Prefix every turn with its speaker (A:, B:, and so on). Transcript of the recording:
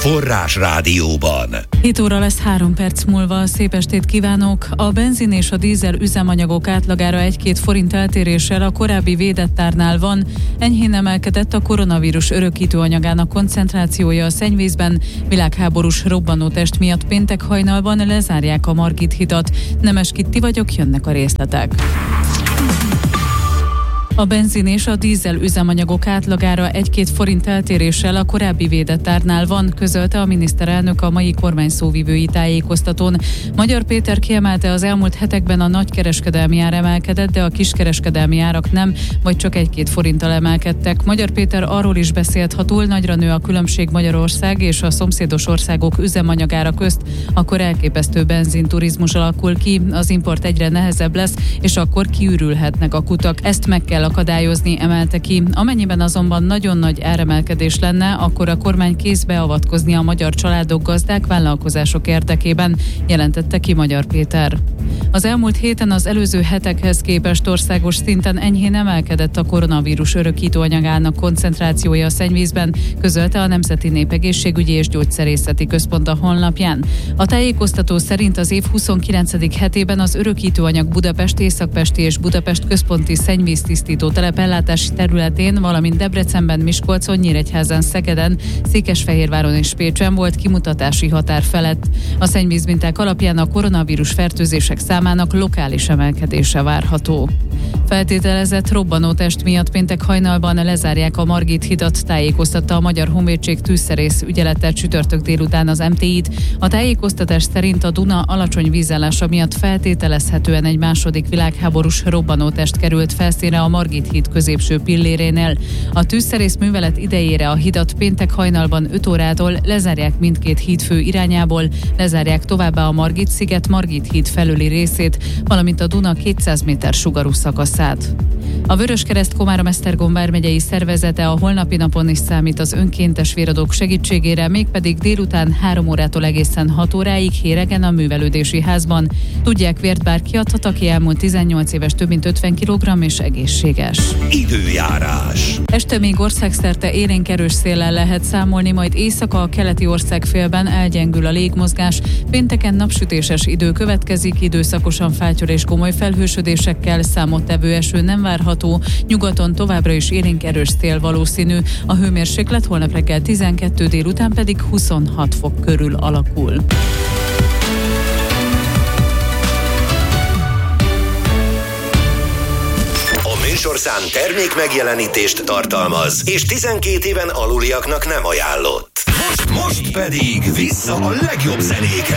A: Forrás Rádióban.
B: 7 óra lesz 3 perc múlva. Szép estét kívánok! A benzin és a dízel üzemanyagok átlagára 1-2 forint eltéréssel a korábbi védett árnál van. Enyhén emelkedett a koronavírus örökítő anyagának koncentrációja a szennyvízben. Világháborús robbanótest miatt péntek hajnalban lezárják a Margit hidat. Nemes Kitti vagyok, jönnek a részletek. A benzin és a dízel üzemanyagok átlagára 1-2 forint eltéréssel a korábbi védett árnál van, közölte a miniszterelnök a mai kormány szóvivői tájékoztatón. Magyar Péter kiemelte, az elmúlt hetekben a nagykereskedelmi ár emelkedett, de a kiskereskedelmi árak nem, vagy csak 1-2 forinttal emelkedtek. Magyar Péter arról is beszélt, ha túl nagyra nő a különbség Magyarország és a szomszédos országok üzemanyagára közt, akkor elképesztő benzinturizmus alakul ki, az import egyre nehezebb lesz, és akkor kiürülhetnek a kutak. Ezt meg kell akadályozni, emelte ki. Amennyiben azonban nagyon nagy áremelkedés lenne, akkor a kormány kész beavatkozni a magyar családok, gazdák, vállalkozások érdekében, jelentette ki Magyar Péter. Az elmúlt héten az előző hetekhez képest országos szinten enyhén emelkedett a koronavírus örökítő anyagának koncentrációja a szennyvízben, közölte a Nemzeti Népegészségügyi és Gyógyszerészeti Központ a honlapján. A tájékoztató szerint az év 29. hetében az örökítő anyag Budapest, Észak-Pesti és Budapest központi szennyvíztisztító telep ellátási területén, valamint Debrecenben, Miskolcon, Nyíregyházán, Szegeden, Székesfehérváron és Pécsen volt kimutatási határ felett. A szennyvízminták alapján a koronavírus fertőzések számának lokális emelkedése várható. Feltételezett robbanótest miatt péntek hajnalban lezárják a Margit hidat, tájékoztatta a Magyar Honvédség tűzszerész ügyelete csütörtök délután az MTI-t. A tájékoztatás szerint a Duna alacsony vízállása miatt feltételezhetően egy második világháborús robbanótest került felszínre a Margit híd középső pillérénél. A tűzszerész művelet idejére a hidat péntek hajnalban 5 órától lezárják mindkét hídfő irányából, lezárják továbbá a Margit-sziget-Margit híd felüli részét, valamint a Duna 200 méter sugarú szakaszát. A Vöröskereszt Komárom-Esztergom vármegyei szervezete a holnapi napon is számít az önkéntes véradók segítségére, mégpedig délután 3 órától egészen 6 óráig Héregen a művelődési házban. Tudják, vért bárki adhat, aki elmúlt 18 éves, több mint 50 kg és egészséges.
A: Időjárás.
B: Este még országszerte élénk erős széllel lehet számolni, majd éjszaka a keleti országfélben elgyengül a légmozgás. Pénteken napsütéses idő következik, időszakosan fátyol és komoly felhősödésekkel, számottevő eső nem várható, nyugaton továbbra is élénk erős szél valószínű. A hőmérséklet holnap reggel 12, délután pedig 26 fok körül alakul.
A: Műsorszám termék megjelenítést tartalmaz, és 12 éven aluliaknak nem ajánlott. Most pedig vissza a legjobb zenékhez.